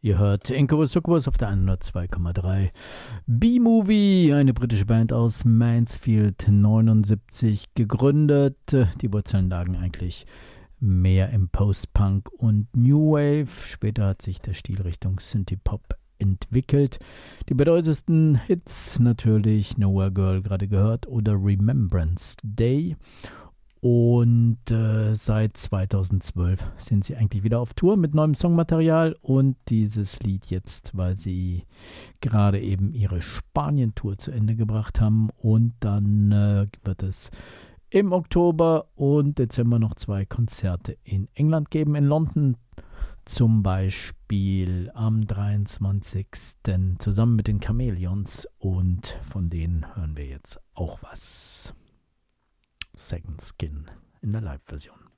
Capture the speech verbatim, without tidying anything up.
Ihr hört Incubus Succubus auf der hundertzwei Komma drei. B-Movie, eine britische Band aus Mansfield, neunundsiebzig gegründet. Die Wurzeln lagen eigentlich mehr im Post-Punk und New Wave. Später hat sich der Stil Richtung Synthie-Pop entwickelt. Die bedeutendsten Hits natürlich Nowhere Girl, gerade gehört, oder Remembrance Day. Und äh, seit zweitausendzwölf sind sie eigentlich wieder auf Tour mit neuem Songmaterial und dieses Lied jetzt, weil sie gerade eben ihre Spanien-Tour zu Ende gebracht haben, und dann äh, wird es im Oktober und Dezember noch zwei Konzerte in England geben, in London zum Beispiel am dreiundzwanzigsten zusammen mit den Chameleons, und von denen hören wir jetzt auch was. Second Skin in der Live-Version.